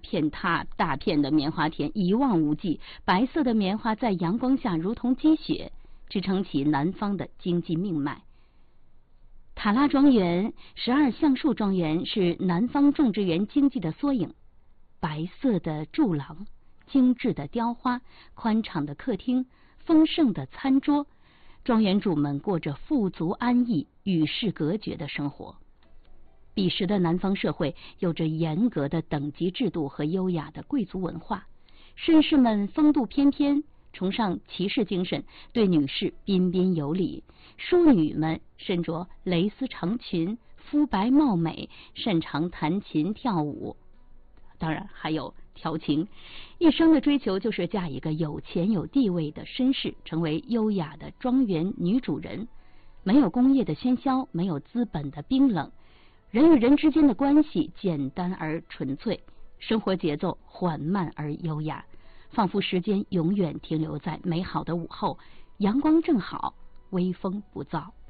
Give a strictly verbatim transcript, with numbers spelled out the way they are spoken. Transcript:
片大大片的棉花田一望无际，白色的棉花在阳光下如同积雪，支撑起南方的经济命脉。塔拉庄园、十二橡树庄园是南方种植园经济的缩影。白色的柱廊，精致的雕花，宽敞的客厅，丰盛的餐桌，庄园主们过着富足安逸、与世隔绝的生活。彼时的南方社会有着严格的等级制度和优雅的贵族文化，绅士们风度翩翩，崇尚骑士精神，对女士彬彬有礼。淑女们身着蕾丝长裙，肤白貌美，擅长弹琴跳舞，当然还有调情。一生的追求就是嫁一个有钱有地位的绅士，成为优雅的庄园女主人。没有工业的喧嚣，没有资本的冰冷，人与人之间的关系简单而纯粹，生活节奏缓慢而优雅，仿佛时间永远停留在美好的午后，阳光正好，微风不燥。